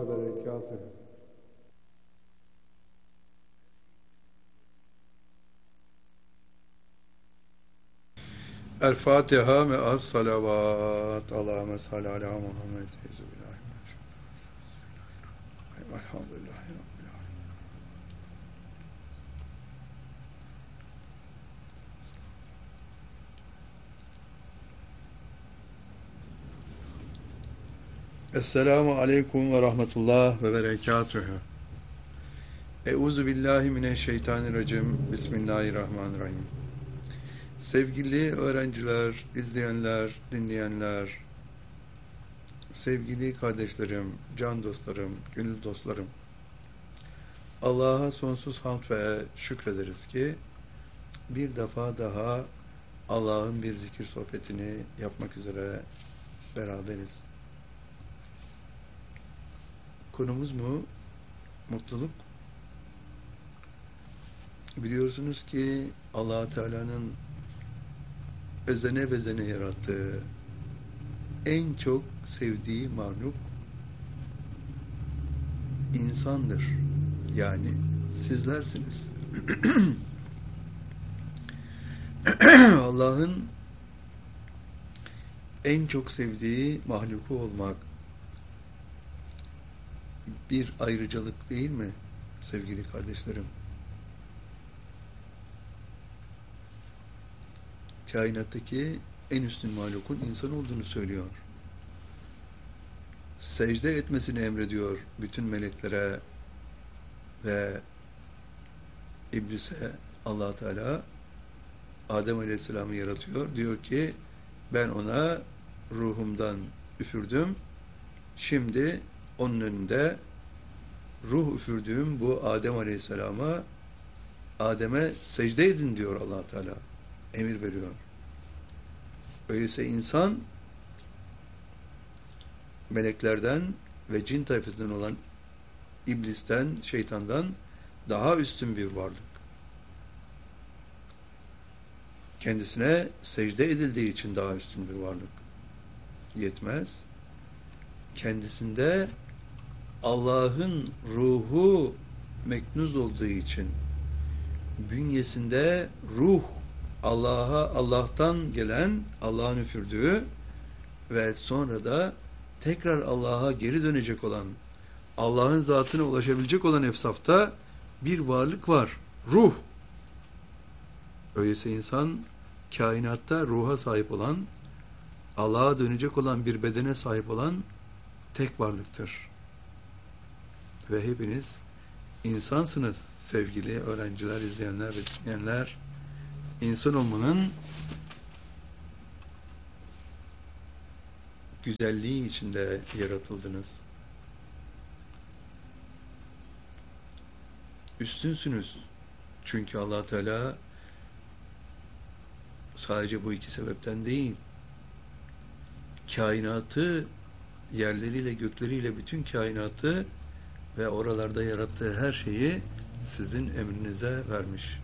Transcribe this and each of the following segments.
وبركاته. El-Fatiha me'as salavat. Allahümme salli ala Muhammed. Elhamdülillahi Rabbil alemin. Esselamu aleyküm ve rahmetullah ve berekatühü. Euzu billahi mineşşeytanirracim. Bismillahirrahmanirrahim. Sevgili öğrenciler, izleyenler, dinleyenler, sevgili kardeşlerim, can dostlarım, gönül dostlarım, Allah'a sonsuz hamd ve şükrederiz ki bir defa daha Allah'ın bir zikir sohbetini yapmak üzere beraberiz. Konumuz mu? Mutluluk. Biliyorsunuz ki Allah Teala'nın özene bezene yarattığı, en çok sevdiği mahluk insandır. Yani sizlersiniz. Allah'ın en çok sevdiği mahluku olmak bir ayrıcalık değil mi sevgili kardeşlerim? Kainattaki en üstün mahlukun insan olduğunu söylüyor. Secde etmesini emrediyor bütün meleklere ve iblise. Allah Teala Adem Aleyhisselam'ı yaratıyor. Diyor ki ben ona ruhumdan üfürdüm. Şimdi onun önünde ruh üfürdüğüm bu Adem Adem'e secde edin diyor Allah Teala. Emir veriyor. Öyleyse insan meleklerden ve cin tayfasından olan iblisten, şeytandan daha üstün bir varlık. Kendisine secde edildiği için daha üstün bir varlık. Yetmez. Kendisinde Allah'ın ruhu meknuz olduğu için bünyesinde ruh Allah'tan gelen, Allah'ın üfürdüğü ve sonra da tekrar Allah'a geri dönecek olan, Allah'ın zatına ulaşabilecek olan efsafta bir varlık var. Ruh. Öyleyse insan kainatta ruha sahip olan, Allah'a dönecek olan bir bedene sahip olan tek varlıktır. Ve hepiniz insansınız sevgili öğrenciler, izleyenler ve dinleyenler. İnsan olmanın güzelliği içinde yaratıldınız. Üstünsünüz. Çünkü Allah Teala sadece bu iki sebepten değil, kainatı, yerleriyle gökleriyle bütün kainatı ve oralarda yarattığı her şeyi sizin emrinize vermiş.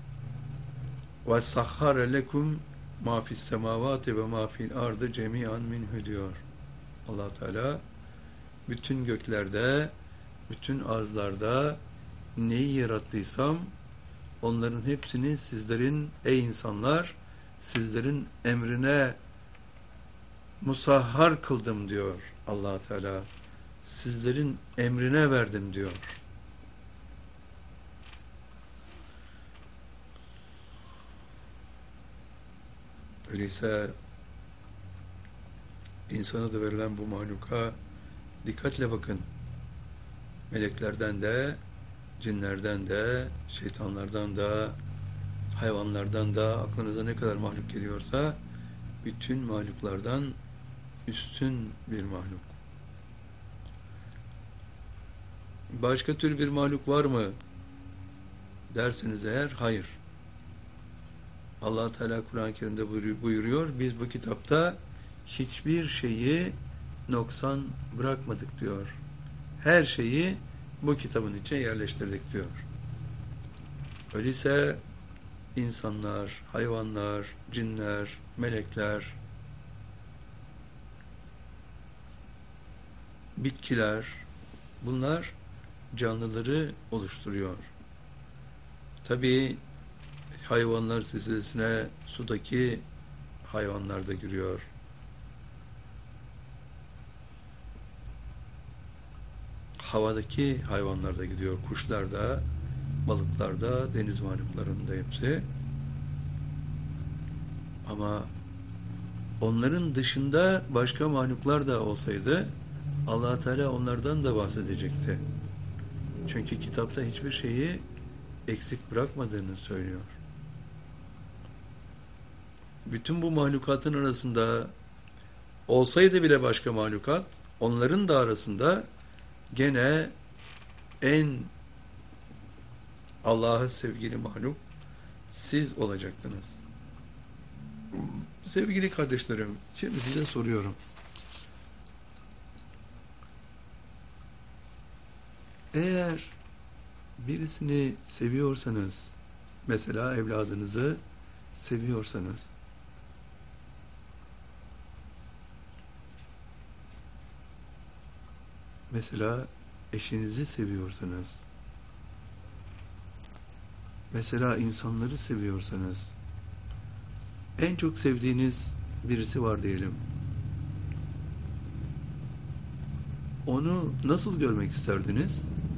وَسَخَّرَ لَكُمْ مَا فِي السَّمَاوَاتِ وَمَا فِي الْاَرْضِ جَمِيعًا مِنْهُ diyor. Allah Teala bütün göklerde, bütün arzlarda neyi yarattıysam onların hepsini sizlerin, ey insanlar, sizlerin emrine musahhar kıldım diyor Allah Teala. Sizlerin emrine verdim diyor. Öyleyse insana da verilen bu mahluka dikkatle bakın. Meleklerden de, cinlerden de, şeytanlardan da, hayvanlardan da, aklınıza ne kadar mahluk geliyorsa, bütün mahluklardan üstün bir mahluk. Başka tür bir mahluk var mı derseniz eğer, hayır. Allah Teala Kur'an-ı Kerim'de buyuruyor, biz bu kitapta hiçbir şeyi noksan bırakmadık diyor. Her şeyi bu kitabın içine yerleştirdik diyor. Öyleyse insanlar, hayvanlar, cinler, melekler, bitkiler, Bunlar canlıları oluşturuyor. Tabii hayvanlar silsilesine sudaki hayvanlar da giriyor. Havadaki hayvanlar da gidiyor. Kuşlar da, balıklar da, deniz mahluklarının da hepsi. Ama onların dışında başka mahluklar da olsaydı Allah Teala onlardan da bahsedecekti. Çünkü kitapta hiçbir şeyi eksik bırakmadığını söylüyor. Bütün bu mahlukatın arasında olsaydı bile başka mahlukat, onların da arasında gene en Allah'a sevgili mahluk siz olacaktınız. Sevgili kardeşlerim, şimdi size soruyorum. Eğer birisini seviyorsanız, mesela evladınızı seviyorsanız, mesela eşinizi seviyorsanız, mesela insanları seviyorsanız, en çok sevdiğiniz birisi var diyelim. Onu nasıl görmek isterdiniz?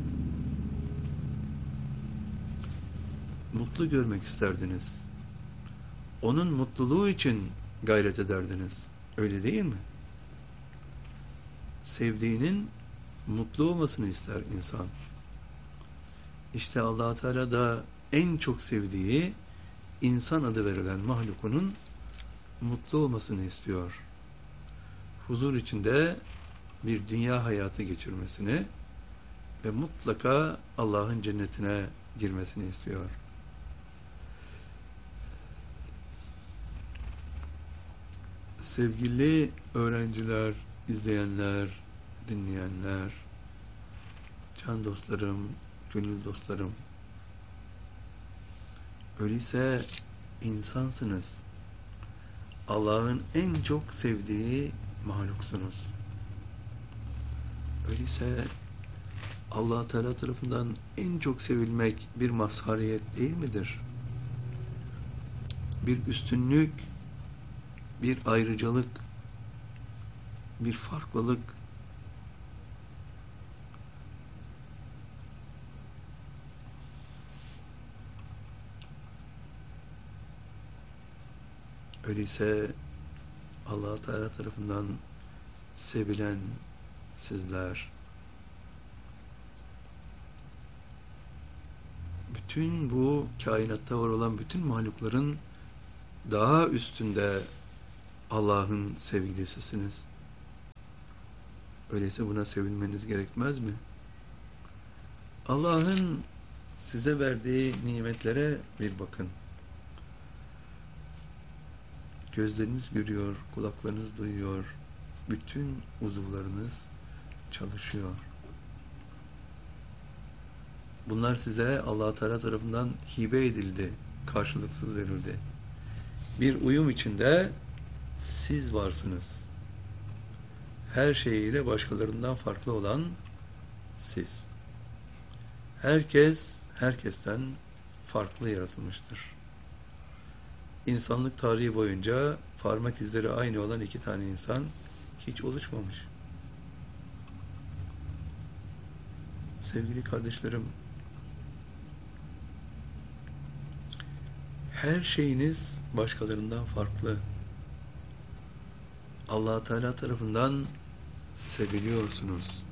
Mutlu görmek isterdiniz. Onun mutluluğu için gayret ederdiniz. Öyle değil mi? Sevdiğinin mutlu olmasını ister insan. İşte Allah Teala da en çok sevdiği insan adı verilen mahlukunun mutlu olmasını istiyor. Huzur içinde bir dünya hayatı geçirmesini ve mutlaka Allah'ın cennetine girmesini istiyor. Sevgili öğrenciler, izleyenler, dinleyenler, can dostlarım, gönül dostlarım, öyleyse insansınız. Allah'ın en çok sevdiği mahluksunuz. Öyleyse Allah Teala tarafından en çok sevilmek bir mazhariyet değil midir? Bir üstünlük, bir ayrıcalık, bir farklılık. Öyleyse Allah Teala tarafından sevilen sizler, bütün bu kainatta var olan bütün mahlukların daha üstünde Allah'ın sevgilisisiniz. Öyleyse buna sevinmeniz gerekmez mi? Allah'ın size verdiği nimetlere bir bakın. Gözleriniz görüyor, kulaklarınız duyuyor, bütün uzuvlarınız çalışıyor. Bunlar size Allah Teala tarafından hibe edildi, karşılıksız verildi. Bir uyum içinde siz varsınız. Her şeyiyle başkalarından farklı olan siz. Herkes, herkesten farklı yaratılmıştır. İnsanlık tarihi boyunca parmak izleri aynı olan iki tane insan hiç oluşmamış. Sevgili kardeşlerim, her şeyiniz başkalarından farklı. Allah Teala tarafından seviliyorsunuz.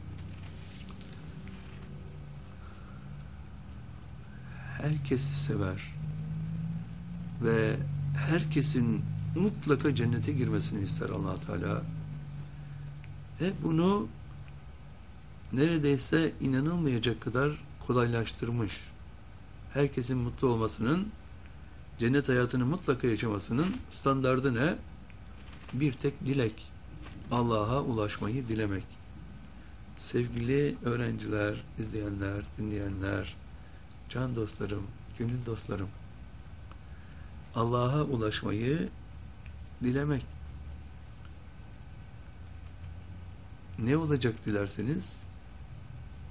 Herkesi sever ve herkesin mutlaka cennete girmesini ister Allah Teala. Ve bunu neredeyse inanılmayacak kadar kolaylaştırmış. Herkesin mutlu olmasının, cennet hayatını mutlaka yaşamasının standardı ne? Bir tek dilek. Allah'a ulaşmayı dilemek. Sevgili öğrenciler, izleyenler, dinleyenler, can dostlarım, gönül dostlarım, Allah'a ulaşmayı dilemek. Ne olacak dilerseniz?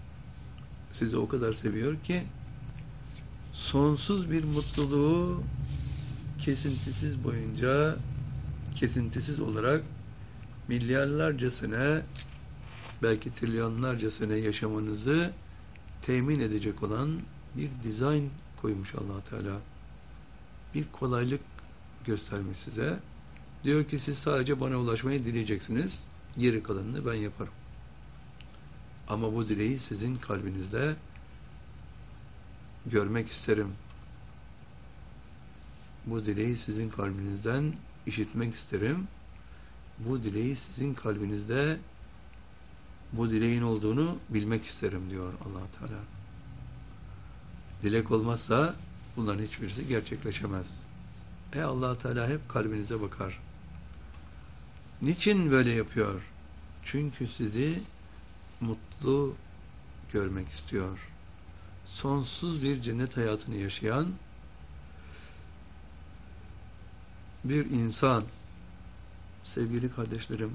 sizi o kadar seviyor ki sonsuz bir mutluluğu kesintisiz olarak milyarlarca sene, belki trilyonlarca sene yaşamanızı temin edecek olan bir dizayn koymuş Allah Teala. Bir kolaylık göstermiş size. Diyor ki siz sadece bana ulaşmayı dileyeceksiniz. Geri kalanını ben yaparım. Ama bu dileği sizin kalbinizde görmek isterim. Bu dileği sizin kalbinizden işitmek isterim. Bu dileği sizin kalbinizde bu dileğin olduğunu bilmek isterim diyor Allah Teala. Dilek olmazsa bunların hiçbirisi gerçekleşemez. Allah Teala hep kalbinize bakar. Niçin böyle yapıyor? Çünkü sizi mutlu görmek istiyor. Sonsuz bir cennet hayatını yaşayan bir insan, sevgili kardeşlerim,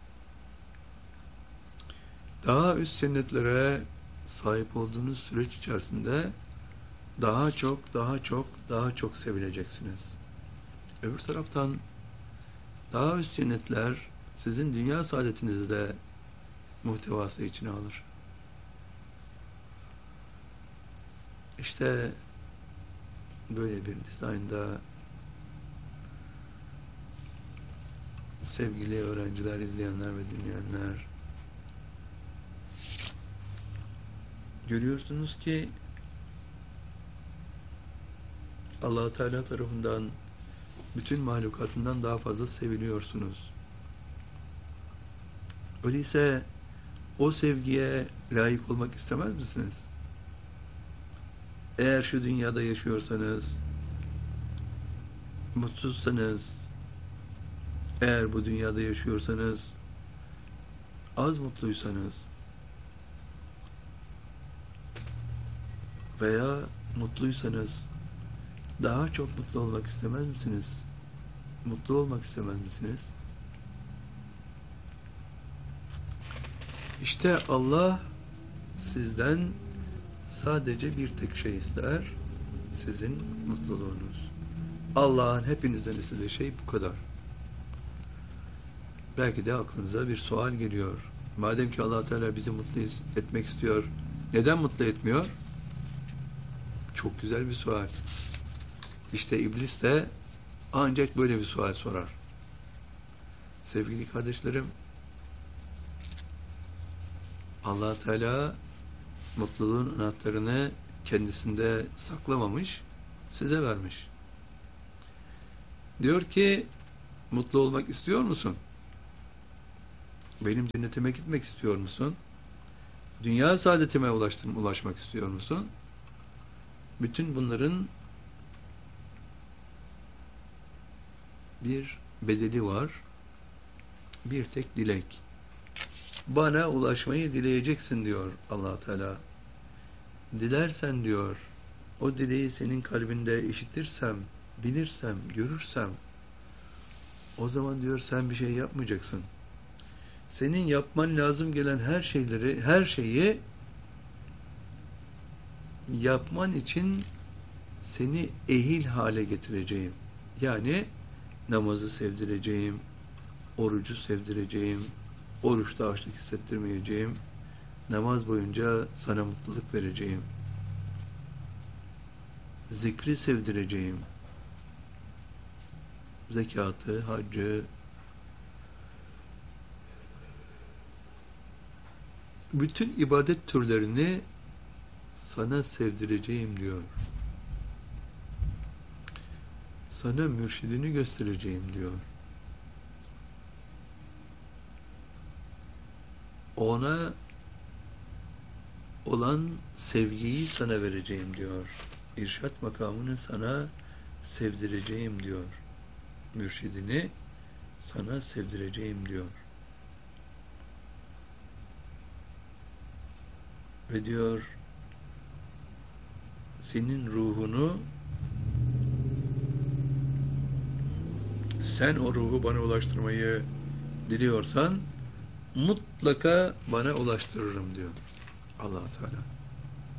daha üst cennetlere sahip olduğunuz süreç içerisinde daha çok sevileceksiniz. Öbür taraftan daha üst cennetler sizin dünya saadetinizi de muhtevası içine alır. İşte böyle bir dizaynda sevgili öğrenciler, izleyenler ve dinleyenler, görüyorsunuz ki Allah Teala tarafından bütün mahlukatından daha fazla seviliyorsunuz. Öyleyse o sevgiye layık olmak istemez misiniz? Eğer şu dünyada yaşıyorsanız, mutsuzsanız, eğer bu dünyada yaşıyorsanız, az mutluysanız veya mutluysanız daha çok mutlu olmak istemez misiniz? Mutlu olmak istemez misiniz? İşte Allah sizden sadece bir tek şey ister, sizin mutluluğunuz. Allah'ın hepinizden istediği şey bu kadar. Belki de aklınıza bir sual geliyor. Madem ki Allah Teala bizi mutlu etmek istiyor, neden mutlu etmiyor? Çok güzel bir sual. İşte iblis de ancak böyle bir sual sorar. Sevgili kardeşlerim, Allah Teala mutluluğun anahtarını kendisinde saklamamış, size vermiş. Diyor ki, mutlu olmak istiyor musun? Benim cennetime gitmek istiyor musun? Dünya saadetime ulaşmak istiyor musun? Bütün bunların bir bedeli var. Bir tek dilek. Bana ulaşmayı dileyeceksin diyor Allah Teala. Dilersen diyor, o dileği senin kalbinde işitirsem, bilirsem, görürsem, o zaman diyor sen bir şey yapmayacaksın. Senin yapman lazım gelen her şeyi yapman için seni ehil hale getireceğim. Yani namazı sevdireceğim, orucu sevdireceğim, oruçta açlık hissettirmeyeceğim, namaz boyunca sana mutluluk vereceğim, zikri sevdireceğim, zekatı, haccı, bütün ibadet türlerini sana sevdireceğim diyor. Sana mürşidini göstereceğim diyor. Ona olan sevgiyi sana vereceğim diyor. İrşad makamını sana sevdireceğim diyor. Mürşidini sana sevdireceğim diyor. Ve diyor, senin ruhunu, sen o ruhu bana ulaştırmayı diliyorsan mutlaka bana ulaştırırım diyor Allah Teala.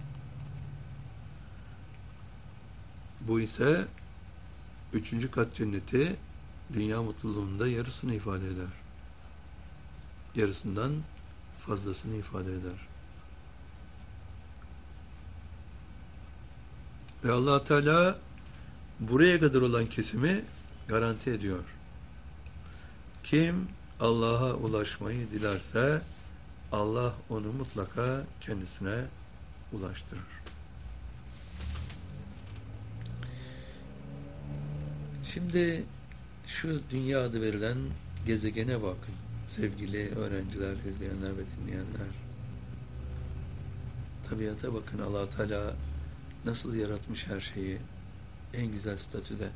Bu ise 3. kat cenneti dünya mutluluğunda yarısını ifade eder. Yarısından fazlasını ifade eder. Ve Allah Teala buraya kadar olan kesimi garanti ediyor. Kim Allah'a ulaşmayı dilerse Allah onu mutlaka kendisine ulaştırır. Şimdi şu dünya adı verilen gezegene bakın. Sevgili öğrenciler, izleyenler ve dinleyenler. Tabiata bakın, Allah Teala nasıl yaratmış her şeyi en güzel statüde.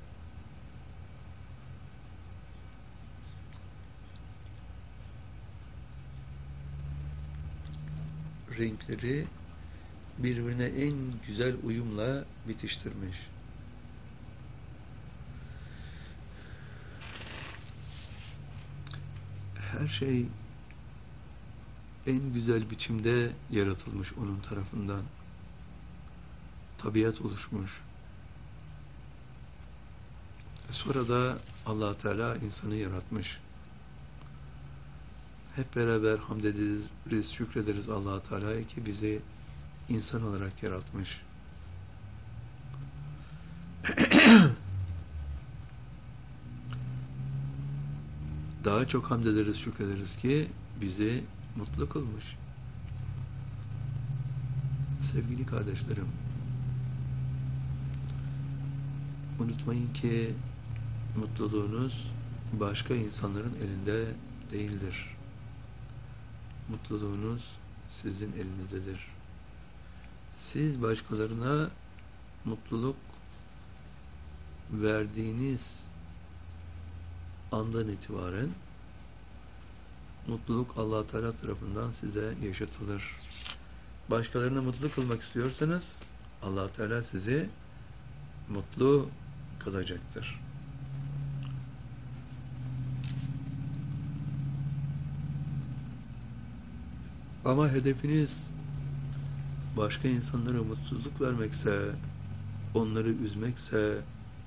Renkleri birbirine en güzel uyumla bitiştirmiş. Her şey en güzel biçimde yaratılmış onun tarafından. Tabiat oluşmuş. Sonra da Allah Teala insanı yaratmış. Hep beraber hamd ederiz, şükrederiz Allah Teala'ya ki bizi insan olarak yaratmış. Daha çok hamd ederiz, şükrederiz ki bizi mutlu kılmış. Sevgili kardeşlerim, unutmayın ki mutluluğunuz başka insanların elinde değildir. Mutluluğunuz sizin elinizdedir. Siz başkalarına mutluluk verdiğiniz andan itibaren mutluluk Allah Teala tarafından size yaşatılır. Başkalarını mutlu kılmak istiyorsanız Allah Teala sizi mutlu kılacaktır. Ama hedefiniz başka insanlara mutsuzluk vermekse, onları üzmekse,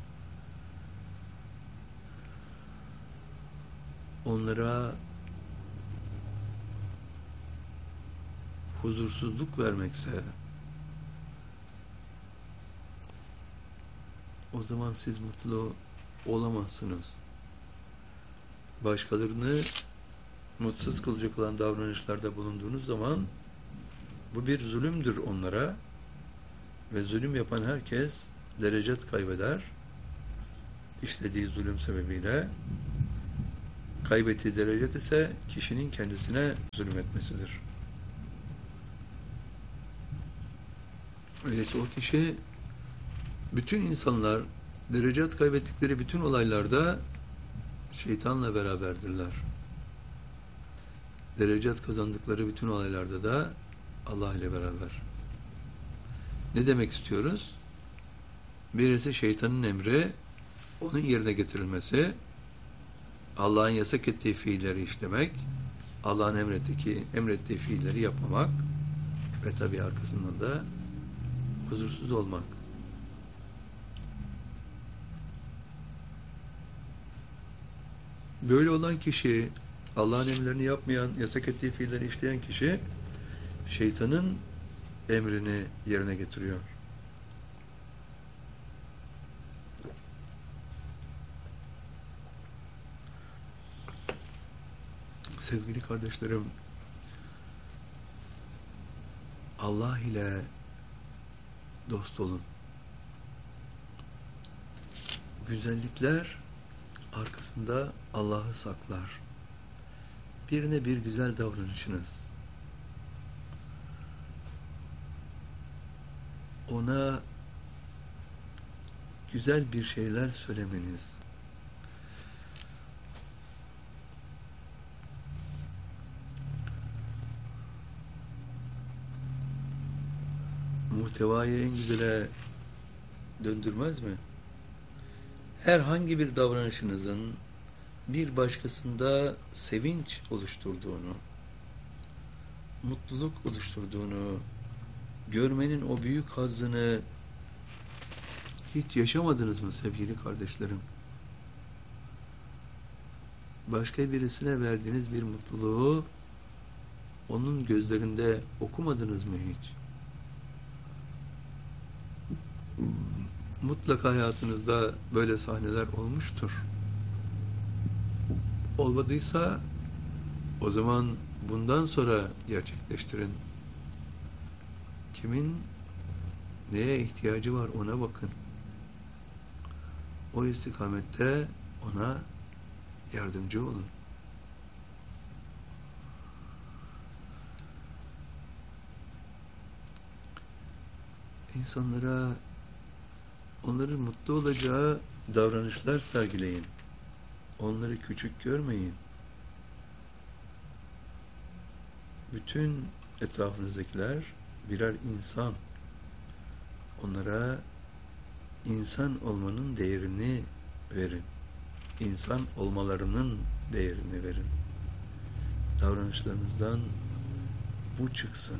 onlara huzursuzluk vermekse, o zaman siz mutlu olamazsınız. Başkalarını mutsuz kılacak olan davranışlarda bulunduğunuz zaman bu bir zulümdür onlara ve zulüm yapan herkes derecet kaybeder. İşlediği zulüm sebebiyle kaybettiği derecet ise kişinin kendisine zulmetmesidir. Öyleyse o kişi, bütün insanlar derecet kaybettikleri bütün olaylarda şeytanla beraberdirler. Derecet kazandıkları bütün olaylarda da Allah ile beraber. Ne demek istiyoruz? Birisi şeytanın emri, onun yerine getirilmesi, Allah'ın yasak ettiği fiilleri işlemek, Allah'ın emrettiği fiilleri yapmamak ve tabii arkasından da huzursuz olmak. Böyle olan kişi, Allah'ın emirlerini yapmayan, yasak ettiği fiilleri işleyen kişi, şeytanın emrini yerine getiriyor. Sevgili kardeşlerim, Allah ile dost olun. Güzellikler arkasında Allah'ı saklar. Birine bir güzel davranışınız, ona güzel bir şeyler söylemeniz, muhtevayı en güzele döndürmez mi? Herhangi bir davranışınızın bir başkasında sevinç oluşturduğunu, mutluluk oluşturduğunu, görmenin o büyük hazzını Hiç yaşamadınız mı sevgili kardeşlerim? Başka birisine verdiğiniz bir mutluluğu onun gözlerinde okumadınız mı hiç? Mutlaka hayatınızda böyle sahneler olmuştur. Olmadıysa o zaman bundan sonra gerçekleştirin. Kimin neye ihtiyacı var ona bakın. O istikamette ona yardımcı olun. İnsanlara onların mutlu olacağı davranışlar sergileyin. Onları küçük görmeyin. Bütün etrafınızdakiler birer insan. Onlara insan olmanın değerini verin. İnsan olmalarının değerini verin. Davranışlarınızdan bu çıksın.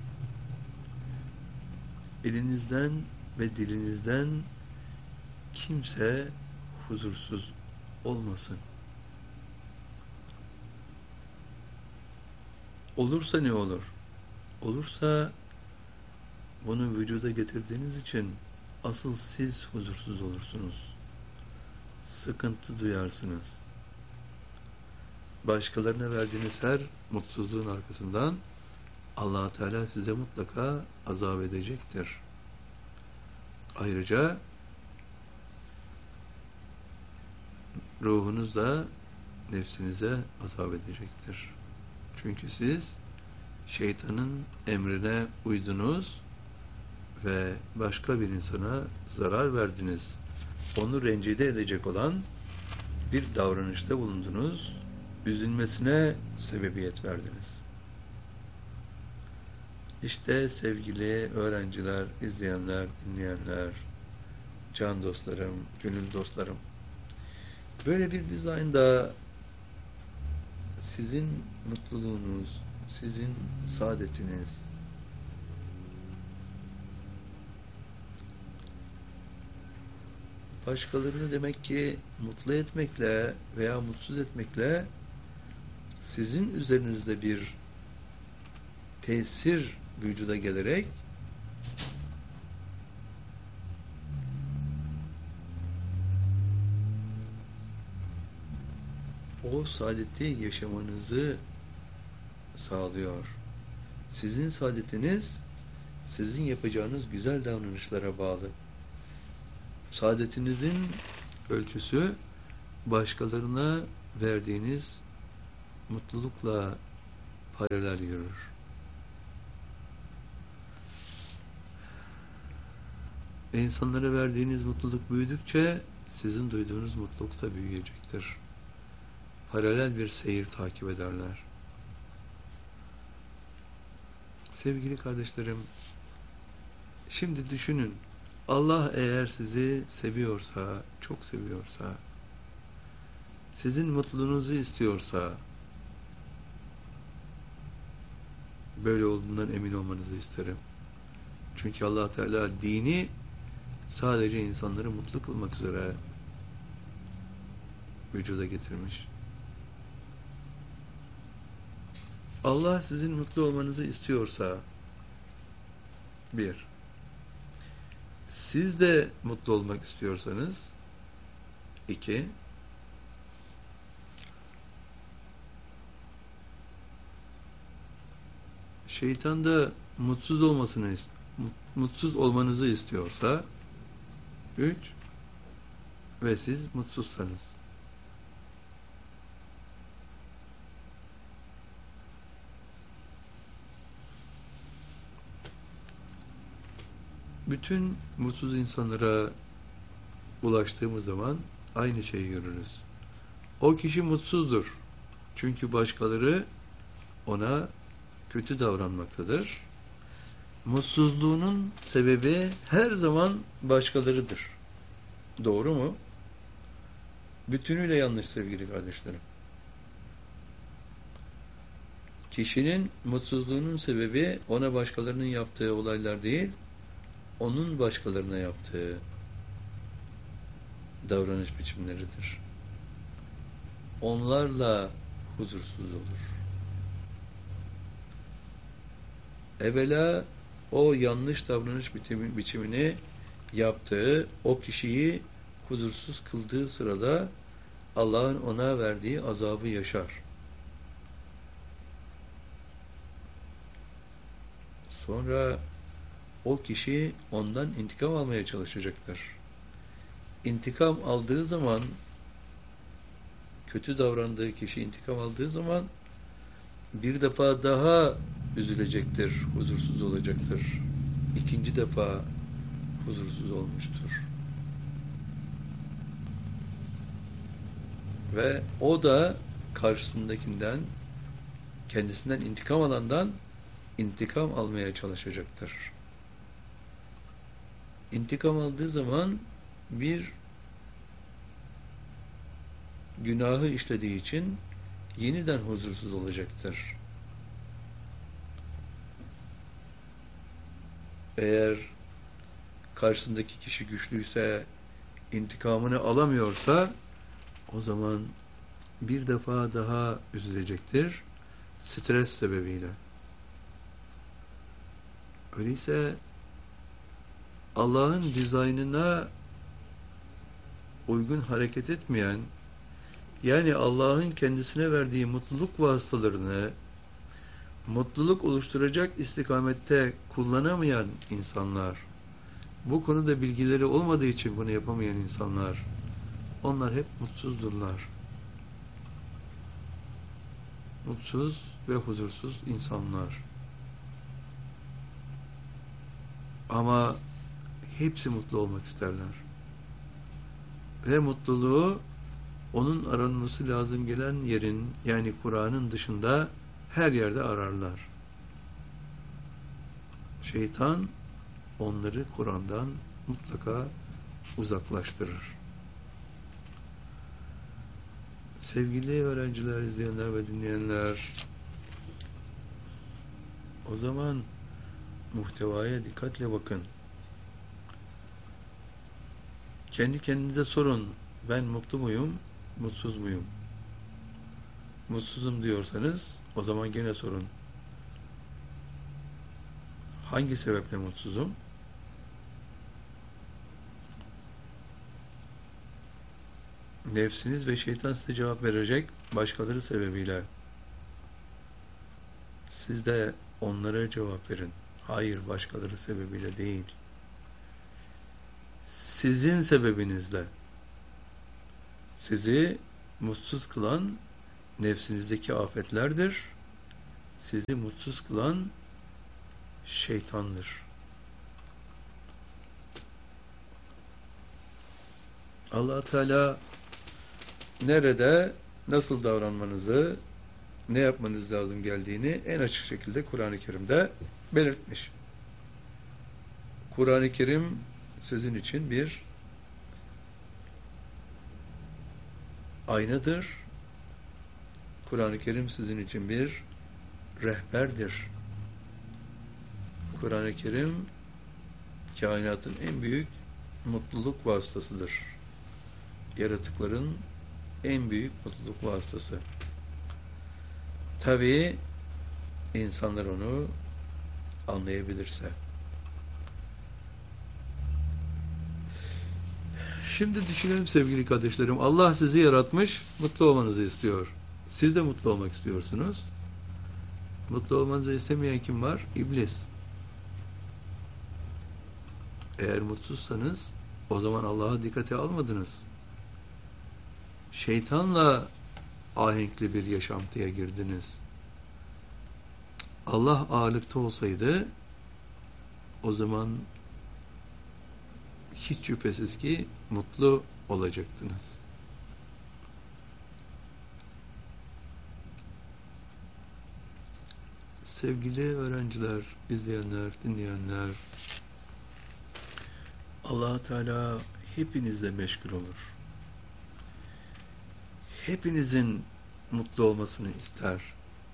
Elinizden ve dilinizden kimse huzursuz olmasın. Olursa ne olur? Olursa bunu vücuda getirdiğiniz için asıl siz huzursuz olursunuz. Sıkıntı duyarsınız. Başkalarına verdiğiniz her mutsuzluğun arkasından Allah-u Teala size mutlaka azap edecektir. Ayrıca ruhunuz da nefsinize azap edecektir. Çünkü siz şeytanın emrine uydunuz ve başka bir insana zarar verdiniz. Onu rencide edecek olan bir davranışta bulundunuz. Üzülmesine sebebiyet verdiniz. İşte sevgili öğrenciler, izleyenler, dinleyenler, can dostlarım, gönül dostlarım, böyle bir dizaynda sizin mutluluğunuz, sizin saadetiniz, başkalarını demek ki mutlu etmekle veya mutsuz etmekle sizin üzerinizde bir tesir vücuda gelerek o saadeti yaşamanızı sağlıyor. Sizin saadetiniz sizin yapacağınız güzel davranışlara bağlı. Saadetinizin ölçüsü başkalarına verdiğiniz mutlulukla paralel yürür. İnsanlara verdiğiniz mutluluk büyüdükçe sizin duyduğunuz mutluluk da büyüyecektir. Paralel bir seyir takip ederler. Sevgili kardeşlerim, şimdi düşünün, Allah eğer sizi seviyorsa, çok seviyorsa, sizin mutluluğunuzu istiyorsa, böyle olduğundan emin olmanızı isterim. Çünkü Allah Teala dini sadece insanları mutlu kılmak üzere vücuda getirmiş. Allah sizin mutlu olmanızı istiyorsa, bir, siz de mutlu olmak istiyorsanız, iki, şeytan da mutsuz olmanızı istiyorsa, üç, ve siz mutsuzsanız. Bütün mutsuz insanlara ulaştığımız zaman aynı şeyi görürüz. O kişi mutsuzdur. Çünkü başkaları ona kötü davranmaktadır. Mutsuzluğunun sebebi her zaman başkalarıdır. Doğru mu? Bütünüyle yanlış sevgili kardeşlerim. Kişinin mutsuzluğunun sebebi ona başkalarının yaptığı olaylar değil, onun başkalarına yaptığı davranış biçimleridir. Onlarla huzursuz olur. Evvela o yanlış davranış biçimini yaptığı, o kişiyi huzursuz kıldığı sırada Allah'ın ona verdiği azabı yaşar. Sonra o kişi ondan intikam almaya çalışacaktır. İntikam aldığı zaman, kötü davrandığı kişi intikam aldığı zaman bir defa daha üzülecektir, huzursuz olacaktır. İkinci defa huzursuz olmuştur. Ve o da karşısındakinden, kendisinden intikam alandan intikam almaya çalışacaktır. İntikam aldığı zaman bir günahı işlediği için yeniden huzursuz olacaktır. Eğer karşısındaki kişi güçlüyse, intikamını alamıyorsa, o zaman bir defa daha üzülecektir, stres sebebiyle. Öyleyse Allah'ın dizaynına uygun hareket etmeyen, yani Allah'ın kendisine verdiği mutluluk vasıtalarını mutluluk oluşturacak istikamette kullanamayan insanlar, bu konuda bilgileri olmadığı için bunu yapamayan insanlar, onlar hep mutsuzdurlar. Mutsuz ve huzursuz insanlar. Ama hepsi mutlu olmak isterler. Ve mutluluğu onun aranması lazım gelen yerin, yani Kur'an'ın dışında her yerde ararlar. Şeytan onları Kur'an'dan mutlaka uzaklaştırır. Sevgili öğrenciler, izleyenler ve dinleyenler, o zaman muhtevaya dikkatle bakın. Kendi kendinize sorun, ben mutlu muyum, mutsuz muyum? Mutsuzum diyorsanız, o zaman gene sorun. Hangi sebeple mutsuzum? Nefsiniz ve şeytan size cevap verecek, başkaları sebebiyle. Siz de onlara cevap verin. Hayır, başkaları sebebiyle değil. Sizin sebebinizle. Sizi mutsuz kılan nefsinizdeki afetlerdir. Sizi mutsuz kılan şeytandır. Allah Teala nerede, nasıl davranmanızı, ne yapmanız lazım geldiğini en açık şekilde Kur'an-ı Kerim'de belirtmiş. Kur'an-ı Kerim sizin için bir aynadır. Kur'an-ı Kerim sizin için bir rehberdir. Kur'an-ı Kerim kainatın en büyük mutluluk vasıtasıdır. Yaratıkların en büyük mutluluk vasıtası. Tabii insanlar onu anlayabilirse. Şimdi düşünelim sevgili kardeşlerim. Allah sizi yaratmış, mutlu olmanızı istiyor. Siz de mutlu olmak istiyorsunuz. Mutlu olmanızı istemeyen kim var? İblis. Eğer mutsuzsanız, o zaman Allah'a dikkate almadınız. Şeytanla ahenkli bir yaşantıya girdiniz. Allah ağırlıkta olsaydı, o zaman hiç şüphesiz ki mutlu olacaktınız. Sevgili öğrenciler, izleyenler, dinleyenler, Allah Teala hepinizle meşgul olur. Hepinizin mutlu olmasını ister.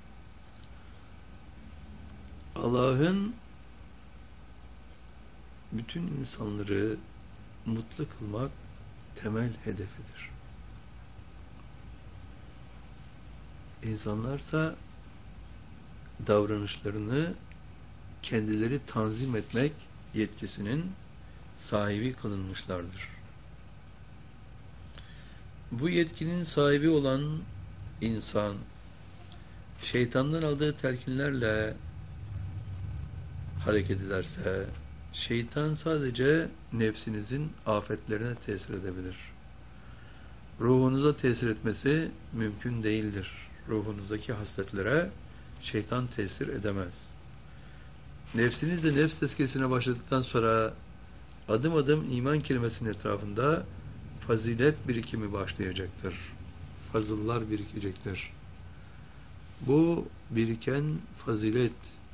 Allah'ın bütün insanları mutlu kılmak temel hedefidir. İnsanlarsa davranışlarını kendileri tanzim etmek yetkisinin sahibi kılınmışlardır. Bu yetkinin sahibi olan insan, şeytandan aldığı telkinlerle hareket ederse, şeytan sadece nefsinizin afetlerine tesir edebilir. Ruhunuza tesir etmesi mümkün değildir. Ruhunuzdaki hasletlere şeytan tesir edemez. Nefsiniz de nefs tezkiyesine başladıktan sonra adım adım iman kelimesinin etrafında fazilet birikimi başlayacaktır. Fazıllar birikecektir. Bu biriken fazilet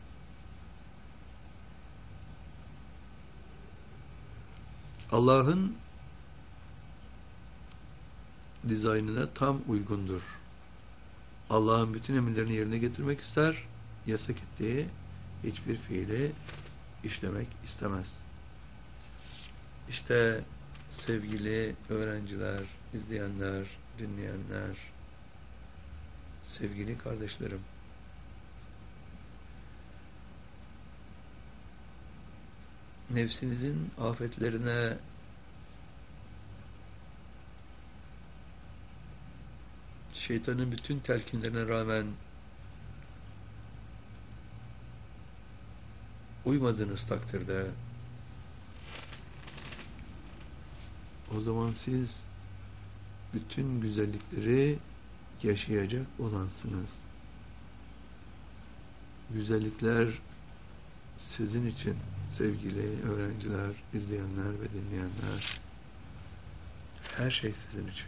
Allah'ın dizaynına tam uygundur. Allah'ın bütün emirlerini yerine getirmek ister, yasak ettiği hiçbir fiili işlemek istemez. İşte sevgili öğrenciler, izleyenler, dinleyenler, sevgili kardeşlerim, nefsinizin afetlerine şeytanın bütün telkinlerine rağmen uymadığınız takdirde o zaman siz bütün güzellikleri yaşayacak olansınız. Güzellikler sizin için sevgili öğrenciler, izleyenler ve dinleyenler. Her şey sizin için.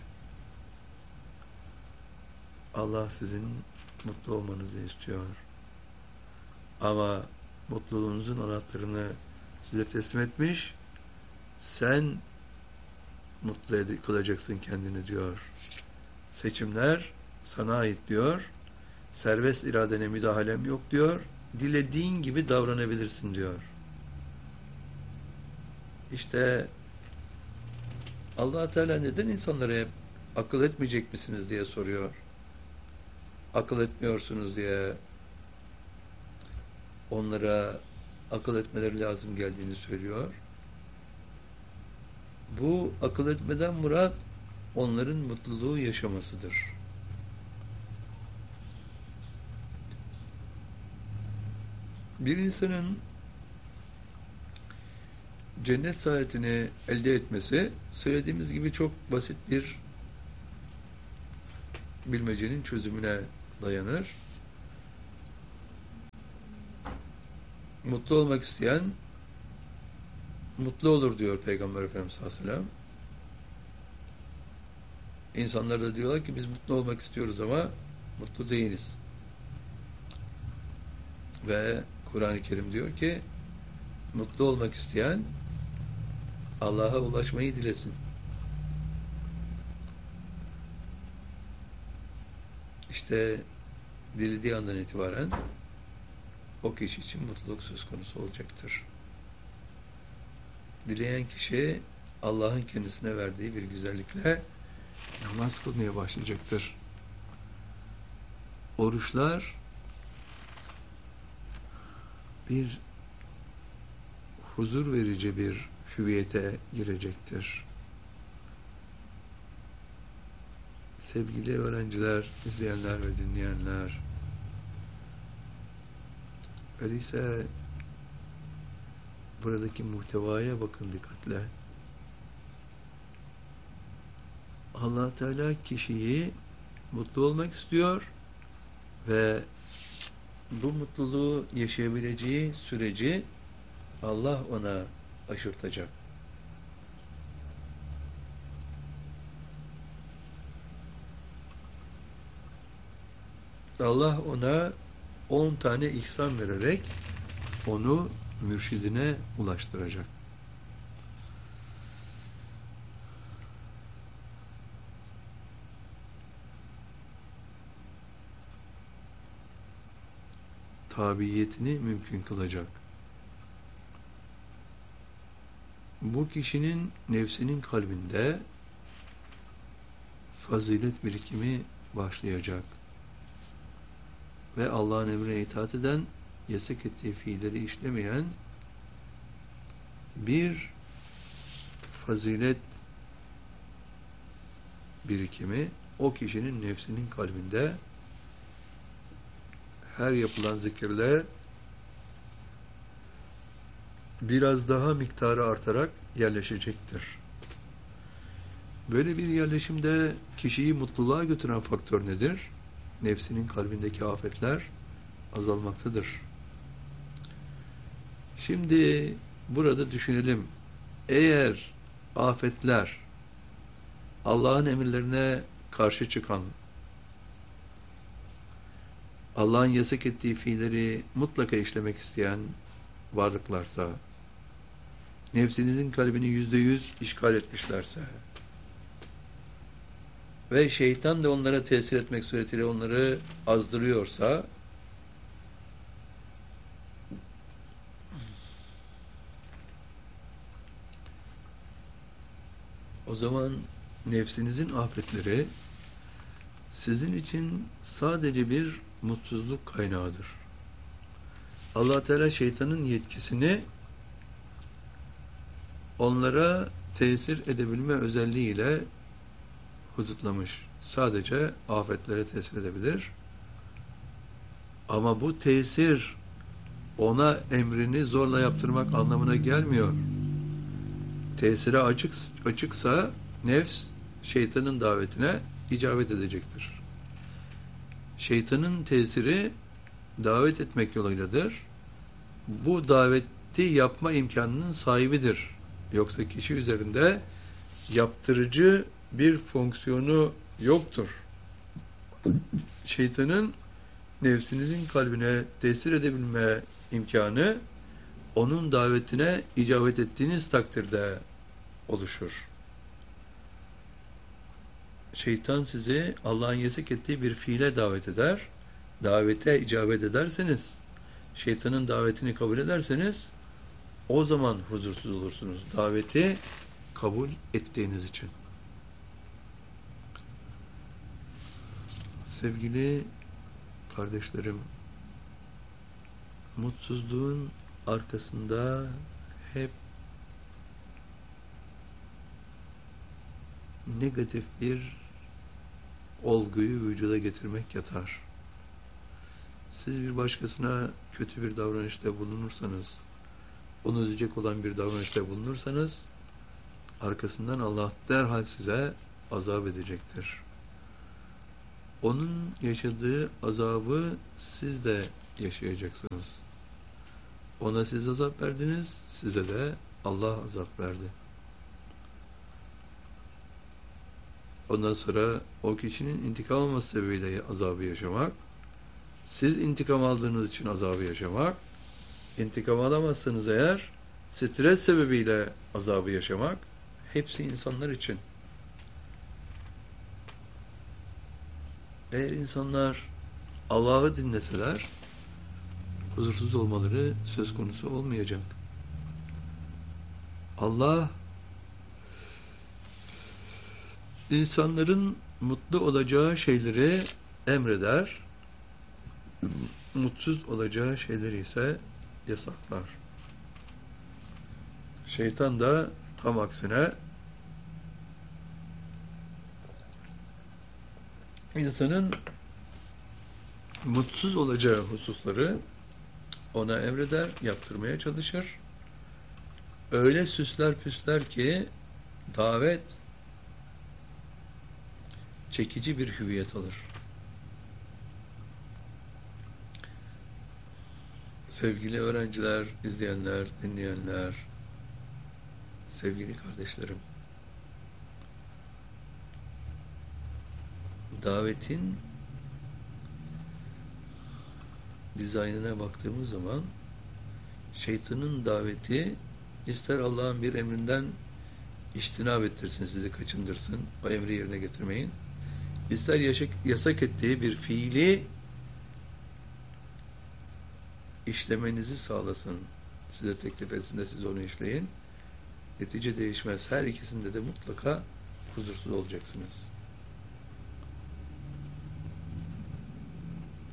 Allah sizin mutlu olmanızı istiyor. Ama mutluluğunuzun anahtarını size teslim etmiş. Sen mutlu kılacaksın kendini diyor. Seçimler sana ait diyor. Serbest iradene müdahalem yok diyor. Dilediğin gibi davranabilirsin diyor. İşte Allah Teala neden insanlara hep akıl etmeyecek misiniz diye soruyor. Akıl etmiyorsunuz diye onlara akıl etmeleri lazım geldiğini söylüyor. Bu akıl etmeden murat onların mutluluğu yaşamasıdır. Bir insanın cennet saadetini elde etmesi, söylediğimiz gibi çok basit bir bilmecenin çözümüne dayanır. Mutlu olmak isteyen mutlu olur diyor Peygamber Efendimiz sallallahu aleyhi ve sellem. İnsanlar da diyorlar ki biz mutlu olmak istiyoruz ama mutlu değiliz. Ve Kur'an-ı Kerim diyor ki mutlu olmak isteyen Allah'a ulaşmayı dilesin. İşte dilediği andan itibaren o kişi için mutluluk söz konusu olacaktır. Dileyen kişi Allah'ın kendisine verdiği bir güzellikle namaz kılmaya başlayacaktır. Oruçlar bir huzur verici bir hüviyete girecektir. Sevgili öğrenciler, izleyenler ve dinleyenler, öyleyse buradaki muhtevaya bakın dikkatle. Allah Teala kişiyi mutlu olmak istiyor ve bu mutluluğu yaşayabileceği süreci Allah ona aşırtacak. Allah ona 10 tane ihsan vererek onu mürşidine ulaştıracak. Tabiyetini mümkün kılacak. Bu kişinin nefsinin kalbinde fazilet birikimi başlayacak. Ve Allah'ın emrine itaat eden, yasak ettiği fiilleri işlemeyen bir fazilet birikimi o kişinin nefsinin kalbinde her yapılan zikirle biraz daha miktarı artarak yerleşecektir. Böyle bir yerleşimde kişiyi mutluluğa götüren faktör nedir? Nefsinin kalbindeki afetler azalmaktadır. Şimdi burada düşünelim. Eğer afetler Allah'ın emirlerine karşı çıkan, Allah'ın yasak ettiği fiilleri mutlaka işlemek isteyen varlıklarsa, nefsinizin kalbini %100 işgal etmişlerse ve şeytan da onlara tesir etmek suretiyle onları azdırıyorsa, o zaman nefsinizin afetleri sizin için sadece bir mutsuzluk kaynağıdır. Allah Teala şeytanın yetkisini onlara tesir edebilme özelliğiyle hudutlamış. Sadece afetlere tesir edebilir. Ama bu tesir ona emrini zorla yaptırmak anlamına gelmiyor. Tesire açıksa nefs şeytanın davetine icabet edecektir. Şeytanın tesiri davet etmek yoluyladır. Bu daveti yapma imkanının sahibidir. Yoksa kişi üzerinde yaptırıcı bir fonksiyonu yoktur. Şeytanın nefsinizin kalbine tesir edebilme imkanı onun davetine icabet ettiğiniz takdirde oluşur. Şeytan sizi Allah'ın yasak ettiği bir fiile davet eder. Davete icabet ederseniz, şeytanın davetini kabul ederseniz, o zaman huzursuz olursunuz. Daveti kabul ettiğiniz için. Sevgili kardeşlerim, mutsuzluğun arkasında hep negatif bir olguyu vücuda getirmek yatar. Siz bir başkasına kötü bir davranışta bulunursanız, onu üzecek olan bir davranışta bulunursanız, arkasından Allah derhal size azap edecektir. Onun yaşadığı azabı siz de yaşayacaksınız. Ona siz azap verdiniz, size de Allah azap verdi. Ondan sonra o kişinin intikam alması sebebiyle azabı yaşamak, siz intikam aldığınız için azabı yaşamak, intikam alamazsanız eğer, stres sebebiyle azabı yaşamak, hepsi insanlar için. Eğer insanlar Allah'ı dinleseler, huzursuz olmaları söz konusu olmayacak. Allah, insanların mutlu olacağı şeyleri emreder, mutsuz olacağı şeyleri ise yasaklar. Şeytan da tam aksine insanın mutsuz olacağı hususları ona emreder, yaptırmaya çalışır. Öyle süsler püsler ki davet çekici bir hüviyet alır. Sevgili öğrenciler, izleyenler, dinleyenler, sevgili kardeşlerim, davetin dizaynına baktığımız zaman şeytanın daveti ister Allah'ın bir emrinden içtinab ettirsin, sizi kaçındırsın, o emri yerine getirmeyin. İster yasak ettiği bir fiili işlemenizi sağlasın, size teklif etsin de siz onu işleyin. Netice değişmez. Her ikisinde de mutlaka huzursuz olacaksınız.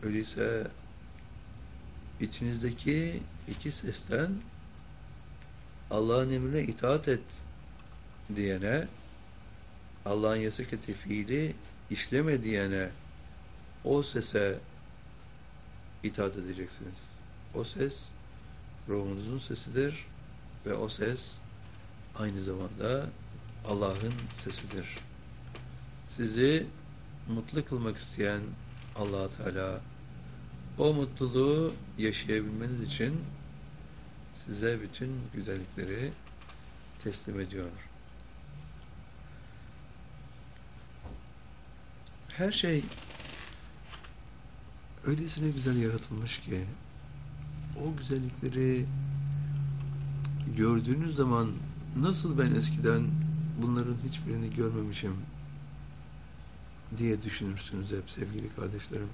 Öyleyse içinizdeki iki sesten Allah'ın emrine itaat et diyene, Allah'ın yasak ettiği fiili işleme diyene, o sese itaat edeceksiniz. O ses ruhunuzun sesidir ve o ses aynı zamanda Allah'ın sesidir. Sizi mutlu kılmak isteyen Allah Teala o mutluluğu yaşayabilmeniz için size bütün güzellikleri teslim ediyor. Her şey öylesine güzel yaratılmış ki o güzellikleri gördüğünüz zaman nasıl ben eskiden bunların hiçbirini görmemişim diye düşünürsünüz hep sevgili kardeşlerim.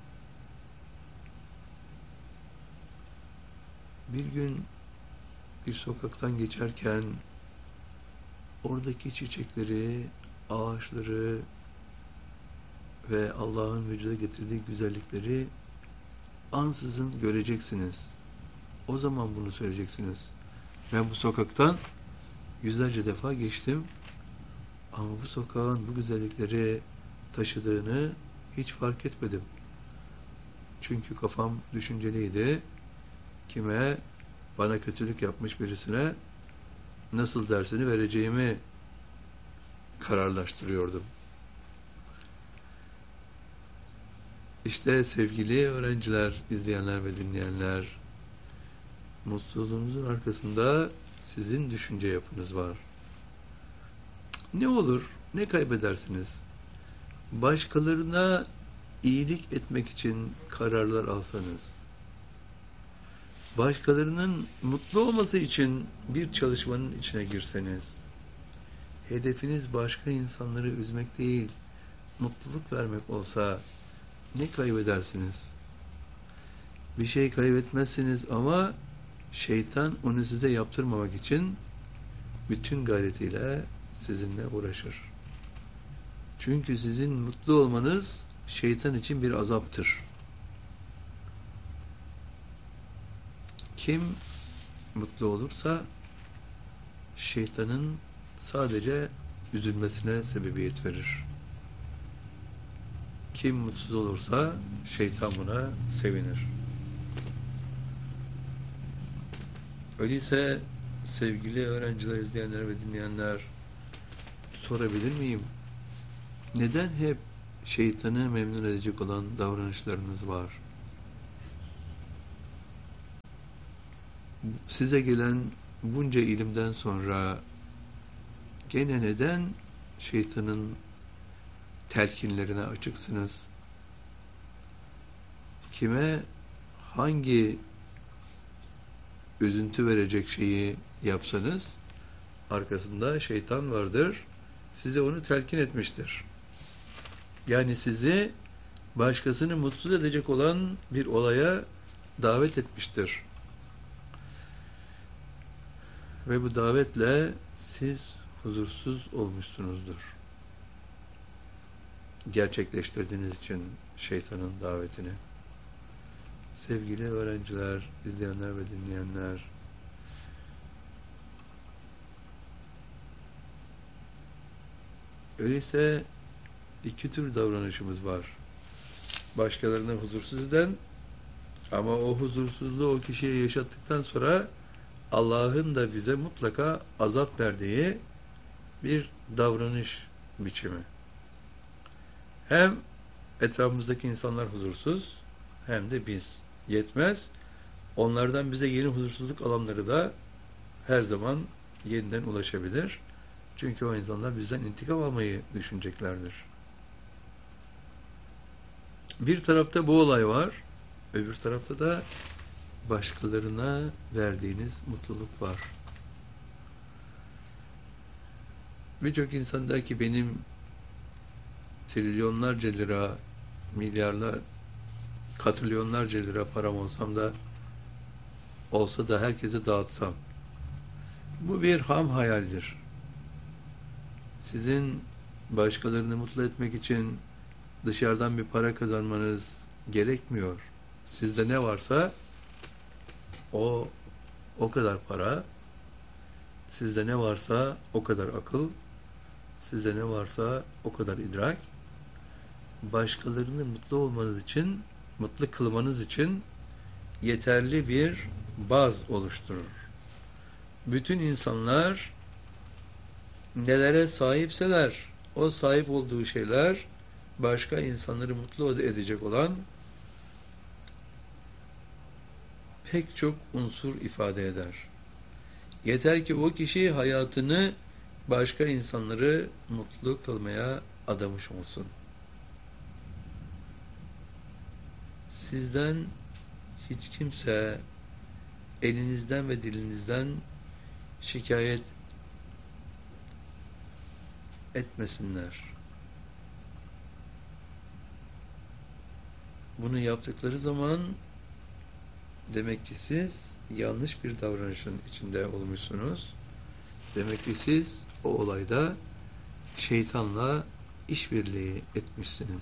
Bir gün bir sokaktan geçerken oradaki çiçekleri, ağaçları ve Allah'ın vücuda getirdiği güzellikleri ansızın göreceksiniz. O zaman bunu söyleyeceksiniz. Ben bu sokaktan yüzlerce defa geçtim ama bu sokağın bu güzellikleri taşıdığını hiç fark etmedim. Çünkü kafam düşünceliydi. Kime, bana kötülük yapmış birisine nasıl dersini vereceğimi kararlaştırıyordum. İşte sevgili öğrenciler, izleyenler ve dinleyenler, mutluluğunuzun arkasında sizin düşünce yapınız var. Ne olur, ne kaybedersiniz? Başkalarına iyilik etmek için kararlar alsanız, başkalarının mutlu olması için bir çalışmanın içine girseniz, hedefiniz başka insanları üzmek değil, mutluluk vermek olsa ne kaybedersiniz? Bir şey kaybetmezsiniz ama şeytan onu size yaptırmamak için bütün gayretiyle sizinle uğraşır. Çünkü sizin mutlu olmanız şeytan için bir azaptır. Kim mutlu olursa şeytanın sadece üzülmesine sebebiyet verir. Kim mutsuz olursa şeytan buna sevinir. Öyleyse sevgili öğrenciler, izleyenler ve dinleyenler, sorabilir miyim? Neden hep şeytanı memnun edecek olan davranışlarınız var? Size gelen bunca ilimden sonra gene neden şeytanın telkinlerine açıksınız? Kime hangi üzüntü verecek şeyi yapsanız arkasında şeytan vardır. Size onu telkin etmiştir. Yani sizi başkasını mutsuz edecek olan bir olaya davet etmiştir. Ve bu davetle siz huzursuz olmuşsunuzdur. Gerçekleştirdiğiniz için şeytanın davetini. Sevgili öğrenciler, izleyenler ve dinleyenler, öyleyse iki tür davranışımız var. Başkalarını huzursuz eden ama o huzursuzluğu o kişiye yaşattıktan sonra Allah'ın da bize mutlaka azap verdiği bir davranış biçimi. Hem etrafımızdaki insanlar huzursuz hem de biz. Yetmez. Onlardan bize yeni huzursuzluk alanları da her zaman yeniden ulaşabilir. Çünkü o insanlar bizden intikam almayı düşüneceklerdir. Bir tarafta bu olay var, öbür tarafta da başkalarına verdiğiniz mutluluk var. Birçok insan der ki benim trilyonlarca lira, milyarlar, katrilyonlarca lira param olsa da herkese dağıtsam. Bu bir ham hayaldir. Sizin başkalarını mutlu etmek için dışarıdan bir para kazanmanız gerekmiyor. Sizde ne varsa o kadar para, sizde ne varsa o kadar akıl, sizde ne varsa o kadar idrak, başkalarını mutlu olmanız için, mutlu kılmanız için yeterli bir baz oluşturur. Bütün insanlar nelere sahipseler, o sahip olduğu şeyler başka insanları mutlu edecek olan pek çok unsur ifade eder. Yeter ki o kişi hayatını başka insanları mutlu kılmaya adamış olsun. Sizden hiç kimse elinizden ve dilinizden şikayet etmesinler. Bunu yaptıkları zaman demek ki siz yanlış bir davranışın içinde olmuşsunuz. Demek ki siz o olayda şeytanla işbirliği etmişsiniz.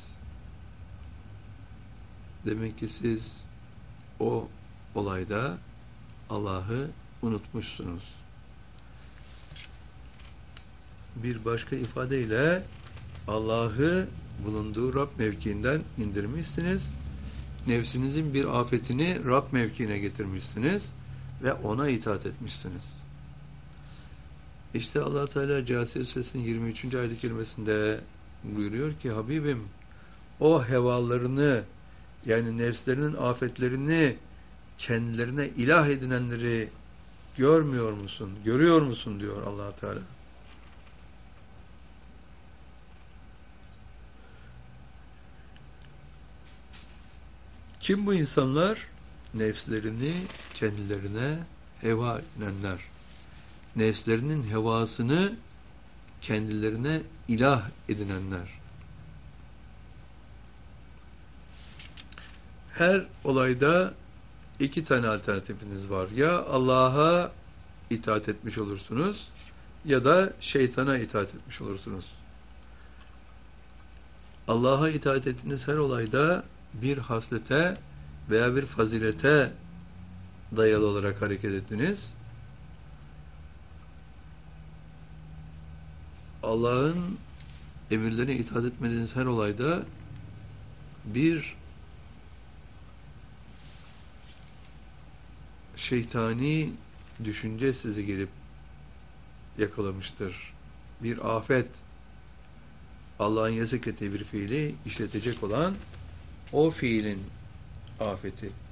Demek ki siz o olayda Allah'ı unutmuşsunuz. Bir başka ifadeyle Allah'ı bulunduğu Rab mevkiinden indirmişsiniz. Nefsinizin bir afetini Rab mevkiine getirmişsiniz ve ona itaat etmişsiniz. İşte Allah Teala Câsiye Suresi'nin 23. ayet-i kerimesinde buyuruyor ki Habibim, o hevalarını, yani nefslerinin afetlerini kendilerine ilah edinenleri görmüyor musun? Görüyor musun? Diyor Allah Teala. Kim bu insanlar? Nefslerini kendilerine heva edinenler. Nefslerinin hevasını kendilerine ilah edinenler. Her olayda iki tane alternatifiniz var. Ya Allah'a itaat etmiş olursunuz ya da şeytana itaat etmiş olursunuz. Allah'a itaat ettiğiniz her olayda bir haslete veya bir fazilete dayalı olarak hareket ettiniz. Allah'ın emirlerine itaat etmediğiniz her olayda bir şeytani düşünce sizi gelip yakalamıştır. Bir afet, Allah'ın yasak ettiği bir fiili işletecek olan o fiilin afeti.